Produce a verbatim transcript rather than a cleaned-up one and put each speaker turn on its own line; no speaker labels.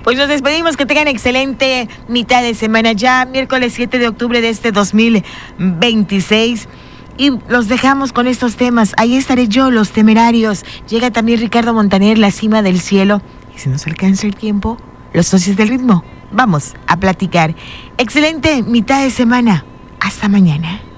Pues nos despedimos, que tengan excelente mitad de semana ya, miércoles siete de octubre de este dos mil veintiséis. Y los dejamos con estos temas. Ahí estaré yo, Los Temerarios. Llega también Ricardo Montaner, La Cima del Cielo. Y si nos alcanza el tiempo, Los Socios del Ritmo. Vamos a platicar. Excelente mitad de semana. Hasta mañana.